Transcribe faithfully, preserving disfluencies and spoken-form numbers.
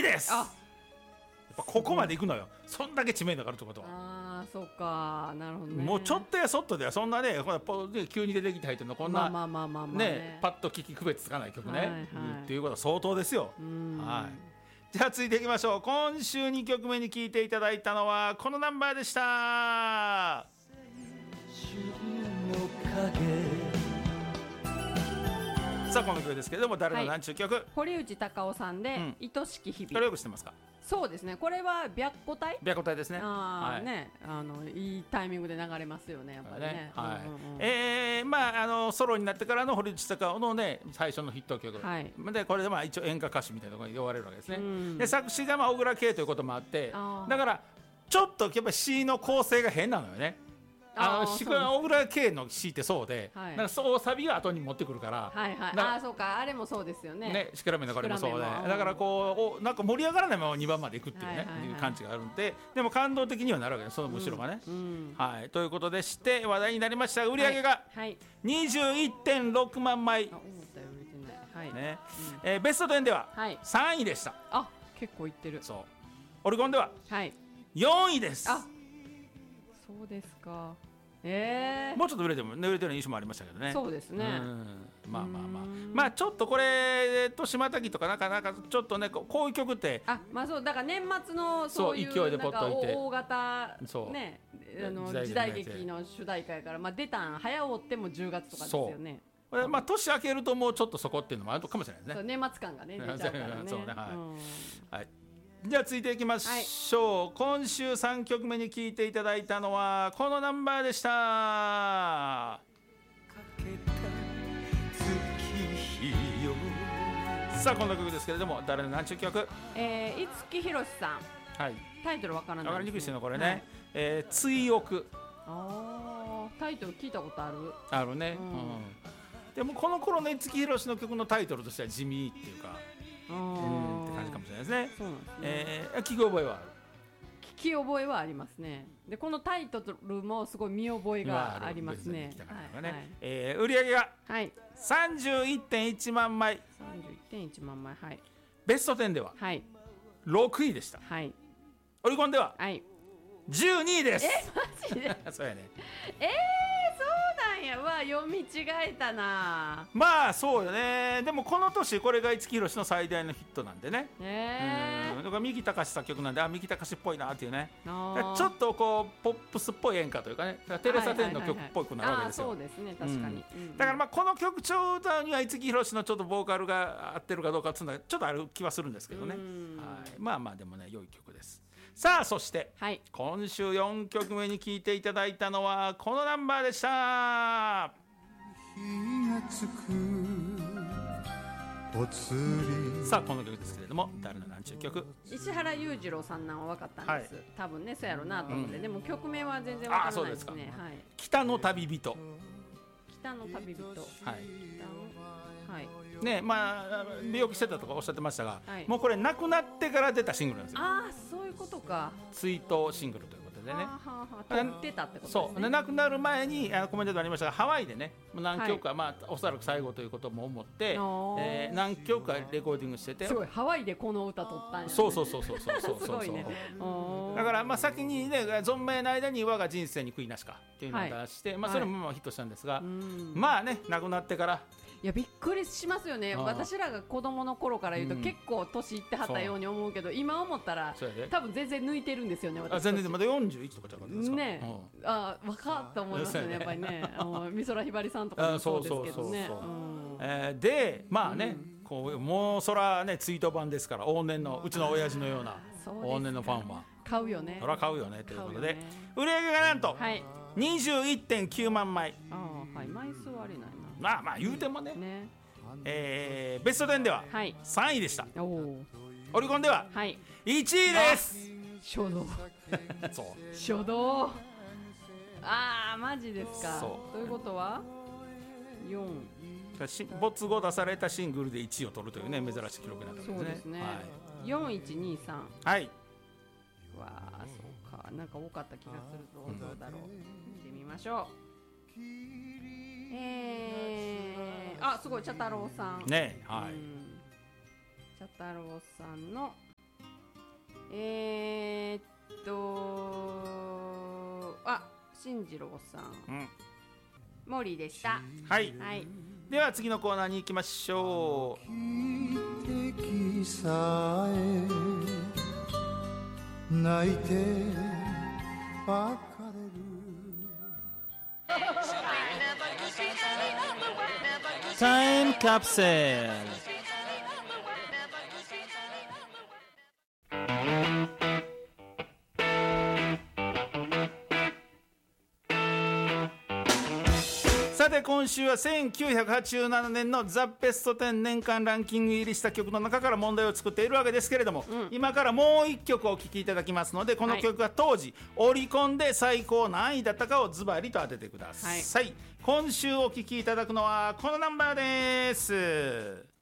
です。あ、やっぱここまで行くのよ。そんだけ知名度があるってことは。 ああ、そうか、なるほどね。 もうちょっとやそっとではそんなね、ほらポ急に出てきた人のこんなまあまあまあまあまあね、 ね、 パッと聞き区別つかない曲ね、 はいはい、 っていうことは相当ですよ。はい。じゃあ続いていきましょう。今週にきょくめに聴いていただいたのはこのナンバーでした。さあこの曲ですけれども、誰の何ちゅう曲、はい、 堀内孝雄さんで、うん、愛しき日々。 これよく知ってますか？ そうですね、これは白虎隊白虎隊ですね。 あ、はい、ね、あのいいタイミングで流れますよね、やっぱりね。 えー、まああのソロになってからの堀内孝雄のね最初のヒット曲、はい、でこれでまあ一応演歌歌手みたいなところに呼ばれるわけですね、うん、で作詞がまあ小倉圭ということもあって、だからちょっとやっぱり詩の構成が変なのよね。あの小倉圭の詩ってそうで、はい、なんかそうサビが後に持ってくるから、 はいはい、ああそうか、あれもそうですよね。 ね、シクラメンのこれもそうで、だからこうなんか盛り上がらないままにばんまでいくっていうね、はいはいはい、いう感じがあるんで、でも感動的にはなるわけです、その後ろがね、うんうん、はい、ということでして話題になりました。売り上げが にじゅういってんろくまんまい、はいね、うん、えー、ベストテンではさんいでした。はい、 あ、結構いってる。 そう、オリコンではよんいです。 あ、そうですか。えー、 もうちょっと売れても売れてる印象もありましたけどね。 そうですね。うん、 まあまあまあまあちょっとこれと島滝とかなんかなんかちょっとねこういう曲って、 あ、まあそうだから年末のそういう勢いでポッといて大型ね、あの時代劇の主題歌やから、まあ出たん早追ってもじゅうがつとかですよね。 これまあ年明けるともうちょっとそこっていうのもあるかもしれないですね。 そう、年末感がね出ちゃうからね。 そうね、はい、うん、はい。じゃあ続いていきましょう、はい、今週さんきょくめに聴いていただいたのはこのナンバーでした。さあこの曲ですけれども、誰の何ちゅう曲？ えー、五木ひろしさん、はい、タイトルわからないです、ね、 わかりにくいですよねこれね、はい、えー、追憶。 あ、タイトル聞いたことあるあるね、うんうん、でもこの頃の五木ひろしの曲のタイトルとしては地味っていうか、うんって感じかもしれないですね。そうなんですね、えー、聞き覚えはある。 聞き覚えはありますね。でこのタイトルもすごい見覚えがありますね。 売り上げがさんじゅういってんいちまんまい、 さんじゅういってんいちまんまい、はい、 ベストテンではろくいでした、はい、オリコンではじゅうにいです。 え、マジでそうやね。 えー、そうなんや。わ、読み違えたな。 まあそうよね。でもこの年これが五木ひろしの最大のヒットなんでね、 えー、 うん、だから三木たかし作曲なんで、あ、三木たかしっぽいなっていうね、ちょっとこうポップスっぽい演歌というかね、テレサ・テンの曲っぽくなるわけですよ。 そうですね、確かに、 うん、だからまあこの曲調を歌うには五木ひろしのちょっとボーカルが合ってるかどうかっていうのはちょっとある気はするんですけどね、はい、まあまあでもね良い曲です。さあそして、はい、今週よんきょくめに聴いていただいたのはこのナンバーでした。日がつくお釣り。さあこの曲ですけれども、誰の何ちゅう曲？ 石原裕次郎さんなんは分かったんです、はい、多分ねそうやろうなと思って、うん、でも曲名は全然分からないですね。はい、 北の旅人。 北の旅人、はい、北の、はいね、まあ病気してたとかおっしゃってましたが、はい、もうこれ亡くなってから出たシングルなんですよ。 ああ、そういうことか。 追悼シングルということでね、はあはあ、撮ってたってことですね。 そうで亡くなる前にあのコメントでありましたが、ハワイでね何曲か、はい、まあ、おそらく最後ということも思って、えー、何曲かレコーディングしてて、 すごいハワイでこの歌撮ったんや、ね、 そうそうそうそうそうそうそうそう、ね、だからまあ先にね存命の間に我が人生に悔いなしかっていうのを出して、はい、まあ、それもまあヒットしたんですが、はい、まあね亡くなってから、 いやびっくりしますよね。私らが子供の頃から言うと、うん、結構年いってはったように思うけど、今思ったら多分全然抜いてるんですよね。 私あ全然まだよんじゅういちとかちゃうかったですかね、 うん、あ若っと思いますよねやっぱりね。あの美空ひばりさんとかもそうですけどね。 でまあね、うん、こうもうそらねツイート版ですから、往年のうちの親父のような往年のファンは買うよね。 そら買うよねということで、売り上げがなんと、はい、にじゅういってんきゅうまんまい。 あ、はい、枚数はあれないな。 まあまあ言うてもね、ね、えー、ベストテンではさんいでした、はい、オリコンではいちいです。 初動そう初動、あーマジですか。そうということはよん、 没後出されたシングルでいちいを取るというね珍しい記録になったんですね。 そうですね、はい、よんいちにさん、 はい、 わあそうか、なんか多かった気がするぞ、うん、どうだろう、見てみましょう。えー、あ、すごい、茶太郎さんね、はい、うん、 茶太郎さんのえー、っとあ進次郎さん、うん、モーリーでした。 はい、はい、では次のコーナーに行きましょう。さえ泣いて別れるタイムカプセル。さて今週はせんきゅうひゃくはちじゅうななねんのザ・ベストじゅう年間ランキング入りした曲の中から問題を作っているわけですけれども、うん、今からもういっきょくお聴きいただきますので、この曲が当時オリコンで最高何位だったかをズバリと当ててください、はい、今週お聴きいただくのはこのナンバーです。